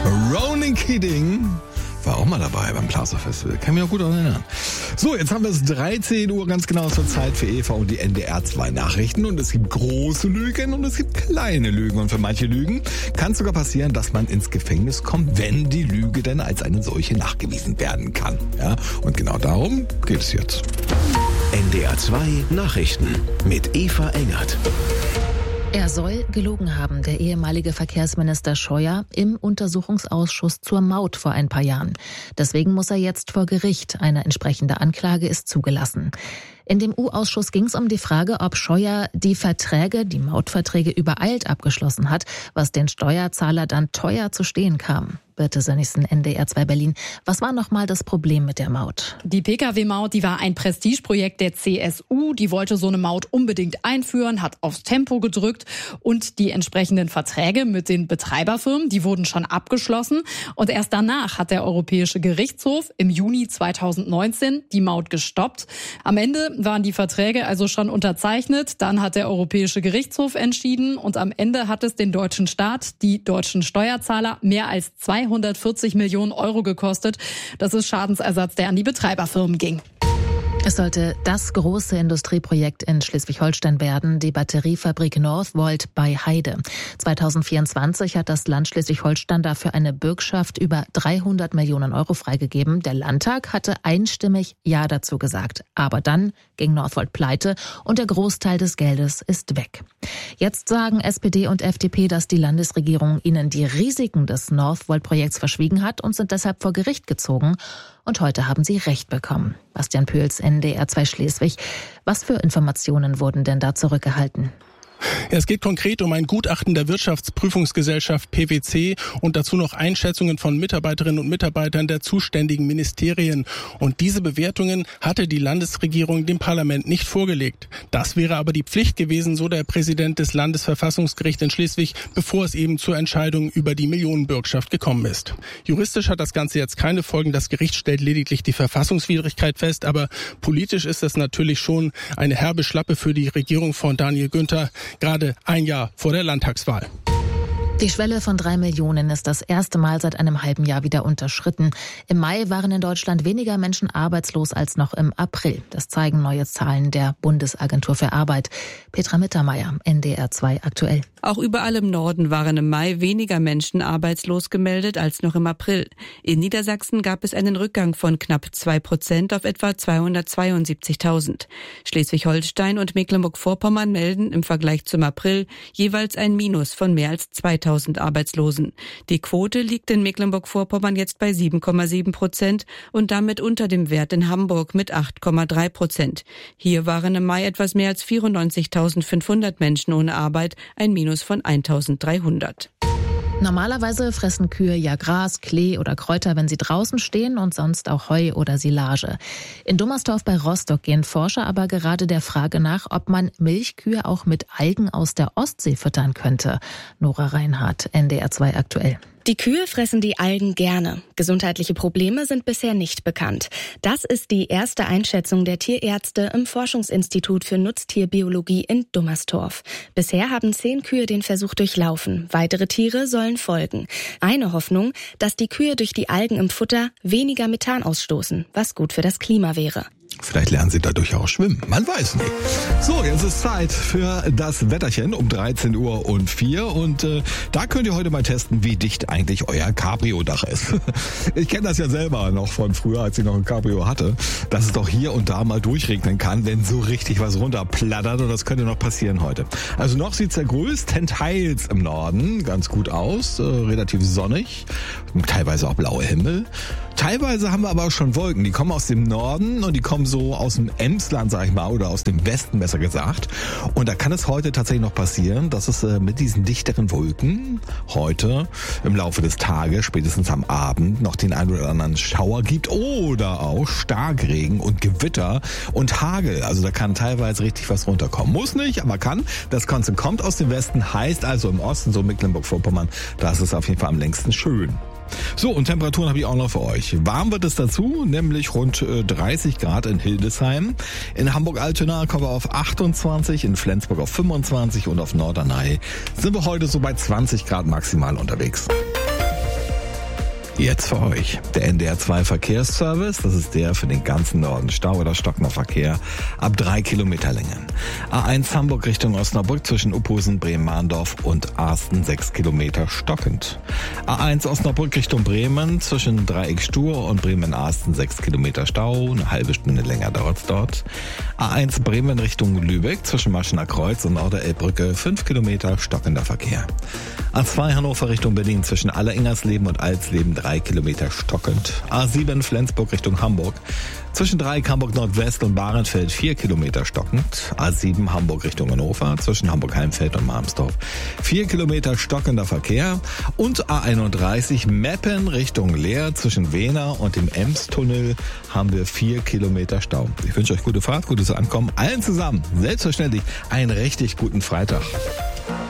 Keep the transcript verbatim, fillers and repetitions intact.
Ronan Keating war auch mal dabei beim Plaza Festival. Kann mich auch gut erinnern. So, jetzt haben wir es dreizehn Uhr, ganz genau zur Zeit für Eva und die N D R zwei Nachrichten. Und es gibt große Lügen und es gibt kleine Lügen. Und für manche Lügen kann es sogar passieren, dass man ins Gefängnis kommt, wenn die Lüge denn als eine solche nachgewiesen werden kann. Ja, und genau darum geht es jetzt. N D R zwei Nachrichten mit Eva Engert. Er soll gelogen haben, der ehemalige Verkehrsminister Scheuer im Untersuchungsausschuss zur Maut vor ein paar Jahren. Deswegen muss er jetzt vor Gericht. Eine entsprechende Anklage ist zugelassen. In dem U-Ausschuss ging es um die Frage, ob Scheuer die Verträge, die Mautverträge übereilt abgeschlossen hat, was den Steuerzahler dann teuer zu stehen kam. Birte Sönnigsen, N D R zwei Berlin. Was war nochmal das Problem mit der Maut? Die Pkw-Maut, die war ein Prestigeprojekt der C S U. Die wollte so eine Maut unbedingt einführen, hat aufs Tempo gedrückt. Und die entsprechenden Verträge mit den Betreiberfirmen, die wurden schon abgeschlossen. Und erst danach hat der Europäische Gerichtshof im Juni zweitausendneunzehn die Maut gestoppt. Am Ende waren die Verträge also schon unterzeichnet. Dann hat der Europäische Gerichtshof entschieden. Und am Ende hat es den deutschen Staat, die deutschen Steuerzahler, mehr als zweihundertvierzig Millionen Euro gekostet. Das ist Schadensersatz, der an die Betreiberfirmen ging. Es sollte das große Industrieprojekt in Schleswig-Holstein werden, die Batteriefabrik Northvolt bei Heide. zweitausendvierundzwanzig hat das Land Schleswig-Holstein dafür eine Bürgschaft über dreihundert Millionen Euro freigegeben. Der Landtag hatte einstimmig Ja dazu gesagt. Aber dann ging Northvolt pleite und der Großteil des Geldes ist weg. Jetzt sagen S P D und F D P, dass die Landesregierung ihnen die Risiken des Northvolt-Projekts verschwiegen hat und sind deshalb vor Gericht gezogen. Und heute haben sie Recht bekommen. Bastian Pöls, N D R zwei Schleswig. Was für Informationen wurden denn da zurückgehalten? Es geht konkret um ein Gutachten der Wirtschaftsprüfungsgesellschaft P W C und dazu noch Einschätzungen von Mitarbeiterinnen und Mitarbeitern der zuständigen Ministerien. Und diese Bewertungen hatte die Landesregierung dem Parlament nicht vorgelegt. Das wäre aber die Pflicht gewesen, so der Präsident des Landesverfassungsgerichts in Schleswig, bevor es eben zur Entscheidung über die Millionenbürgschaft gekommen ist. Juristisch hat das Ganze jetzt keine Folgen. Das Gericht stellt lediglich die Verfassungswidrigkeit fest. Aber politisch ist das natürlich schon eine herbe Schlappe für die Regierung von Daniel Günther, gerade ein Jahr vor der Landtagswahl. Die Schwelle von drei Millionen ist das erste Mal seit einem halben Jahr wieder unterschritten. Im Mai waren in Deutschland weniger Menschen arbeitslos als noch im April. Das zeigen neue Zahlen der Bundesagentur für Arbeit. Petra Mittermeier, N D R zwei aktuell. Auch überall im Norden waren im Mai weniger Menschen arbeitslos gemeldet als noch im April. In Niedersachsen gab es einen Rückgang von knapp zwei Prozent auf etwa zweihundertzweiundsiebzigtausend. Schleswig-Holstein und Mecklenburg-Vorpommern melden im Vergleich zum April jeweils ein Minus von mehr als zweitausend Arbeitslosen. Die Quote liegt in Mecklenburg-Vorpommern jetzt bei sieben Komma sieben Prozent und damit unter dem Wert in Hamburg mit acht Komma drei Prozent. Hier waren im Mai etwas mehr als vierundneunzigtausendfünfhundert Menschen ohne Arbeit, ein Minus von eintausenddreihundert. Normalerweise fressen Kühe ja Gras, Klee oder Kräuter, wenn sie draußen stehen und sonst auch Heu oder Silage. In Dummersdorf bei Rostock gehen Forscher aber gerade der Frage nach, ob man Milchkühe auch mit Algen aus der Ostsee füttern könnte. Nora Reinhardt, N D R zwei aktuell. Die Kühe fressen die Algen gerne. Gesundheitliche Probleme sind bisher nicht bekannt. Das ist die erste Einschätzung der Tierärzte im Forschungsinstitut für Nutztierbiologie in Dummersdorf. Bisher haben zehn Kühe den Versuch durchlaufen. Weitere Tiere sollen folgen. Eine Hoffnung, dass die Kühe durch die Algen im Futter weniger Methan ausstoßen, was gut für das Klima wäre. Vielleicht lernen Sie dadurch auch schwimmen. Man weiß nicht. So, jetzt ist Zeit für das Wetterchen um dreizehn Uhr und vier. Und äh, da könnt ihr heute mal testen, wie dicht eigentlich euer Cabrio-Dach ist. Ich kenne das ja selber noch von früher, als ich noch ein Cabrio hatte, dass es doch hier und da mal durchregnen kann, wenn so richtig was runterplattert. Und das könnte noch passieren heute. Also noch sieht es ja größtenteils im Norden ganz gut aus. Äh, relativ sonnig. Teilweise auch blauer Himmel. Teilweise haben wir aber auch schon Wolken. Die kommen aus dem Norden und die kommen so aus dem Emsland, sag ich mal, oder aus dem Westen besser gesagt. Und da kann es heute tatsächlich noch passieren, dass es äh, mit diesen dichteren Wolken heute im Laufe des Tages, spätestens am Abend, noch den einen oder anderen Schauer gibt oder auch Starkregen und Gewitter und Hagel. Also da kann teilweise richtig was runterkommen. Muss nicht, aber kann. Das Ganze kommt aus dem Westen, heißt also im Osten, so Mecklenburg-Vorpommern, da ist es auf jeden Fall am längsten schön. So, und Temperaturen habe ich auch noch für euch. Warm wird es dazu, nämlich rund dreißig Grad in Hildesheim. In Hamburg-Altona kommen wir auf achtundzwanzig, in Flensburg auf fünfundzwanzig und auf Norderney sind wir heute so bei zwanzig Grad maximal unterwegs. Jetzt für euch der N D R zwei Verkehrsservice. Das ist der für den ganzen Norden. Stau oder stockender Verkehr ab drei Kilometer Länge. A eins Hamburg Richtung Osnabrück zwischen Uphusen, Bremen-Mahndorf und Arsten sechs Kilometer stockend. A eins Osnabrück Richtung Bremen zwischen Dreieck Stur und Bremen-Arsten sechs Kilometer Stau. Eine halbe Stunde länger dauert's dort. A eins Bremen Richtung Lübeck zwischen Maschener Kreuz und Norderelbbrücke fünf Kilometer stockender Verkehr. A zwei Hannover Richtung Berlin zwischen Alleringersleben und Alsleben drei Kilometer stockend. A sieben Flensburg Richtung Hamburg zwischen Dreieck Hamburg Nordwest und Bahrenfeld vier Kilometer stockend. A sieben Hamburg Richtung Hannover zwischen Hamburg-Heimfeld und Marmsdorf vier Kilometer stockender Verkehr. Und A einunddreißig Meppen Richtung Leer zwischen Wehner und dem Emstunnel haben wir vier Kilometer Stau. Ich wünsche euch gute Fahrt, gutes Ankommen. Allen zusammen selbstverständlich einen richtig guten Freitag.